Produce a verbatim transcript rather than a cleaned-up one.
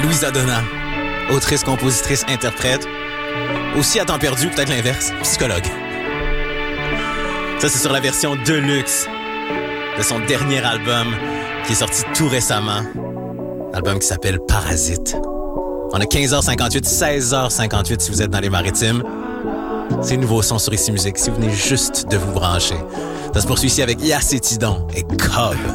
Louisa Donna, autrice, compositrice, interprète. Aussi à temps perdu, peut-être l'inverse, psychologue. Ça, c'est sur la version Deluxe de son dernier album qui est sorti tout récemment. Album qui s'appelle Parasite. On a quinze heures cinquante-huit, seize heures cinquante-huit si vous êtes dans les Maritimes. C'est nouveau son sur Ici Musique si vous venez juste de vous brancher. Ça se poursuit ici avec Yacétidon et Cobb.